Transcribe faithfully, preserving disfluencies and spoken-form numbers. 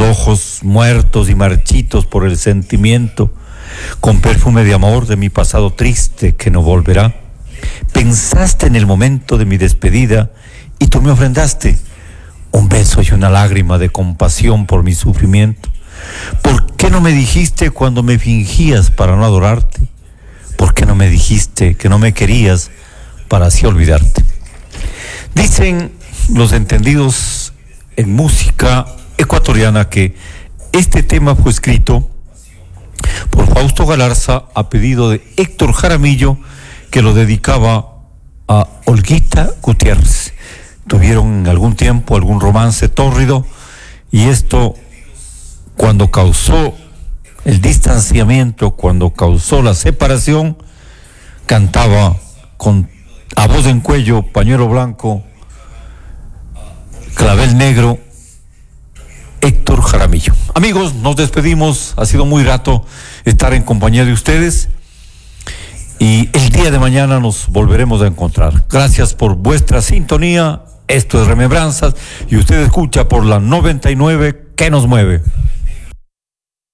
ojos muertos y marchitos por el sentimiento, con perfume de amor de mi pasado triste que no volverá. Pensaste en el momento de mi despedida y tú me ofrendaste un beso y una lágrima de compasión por mi sufrimiento. ¿Por qué no me dijiste cuando me fingías para no adorarte? ¿Por qué no me dijiste que no me querías para así olvidarte? Dicen los entendidos en música ecuatoriana que este tema fue escrito por Fausto Galarza a pedido de Héctor Jaramillo, que lo dedicaba a Olguita Gutiérrez. Tuvieron algún tiempo algún romance tórrido y esto, cuando causó el distanciamiento, cuando causó la separación, cantaba con a voz en cuello, pañuelo blanco, clavel negro, Héctor Jaramillo. Amigos, nos despedimos. Ha sido muy grato estar en compañía de ustedes y el día de mañana nos volveremos a encontrar. Gracias por vuestra sintonía. Esto es Remembranzas y usted escucha por la noventa y nueve que nos mueve.